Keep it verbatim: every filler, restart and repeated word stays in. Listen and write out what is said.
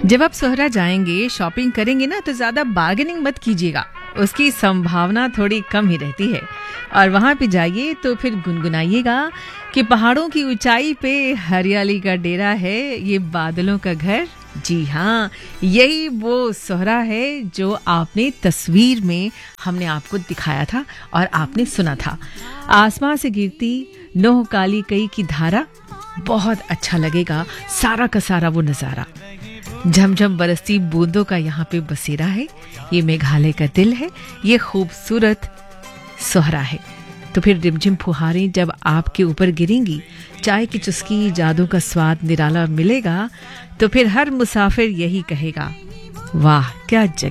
जब आप सोहरा जाएंगे, शॉपिंग करेंगे ना, तो ज़्यादा बार्गेनिंग मत कीजिएगा। उसकी संभावना थोड़ी कम ही रहती है। और वहाँ पे जाइए तो फिर गुनगुनाइएगा कि पहाड़ों की ऊंचाई पे हरियाली का डेरा है, ये बादलों का घर। जी हाँ, यही वो सोहरा है जो आपने तस्वीर में हमने आपको दिखाया था और आपने सुना था। आसमां से गिरती नोह काली कई की धारा, बहुत अच्छा लगेगा सारा का सारा वो नज़ारा। झमझम बरसती बूंदों का यहाँ पे बसेरा है, ये मेघालय का दिल है, ये खूबसूरत सोहरा है। तो फिर रिमझिम फुहारें जब आपके ऊपर गिरेंगी, चाय की चुस्की, जादू का स्वाद निराला मिलेगा, तो फिर हर मुसाफिर यही कहेगा, वाह क्या जगह।